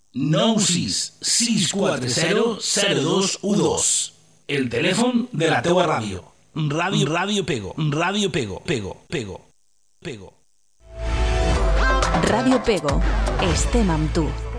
96 640 0212. El telèfon de la teua ràdio. Ràdio Pego. Ràdio Pego. Pego. Ràdio Pego. Estem amb tu.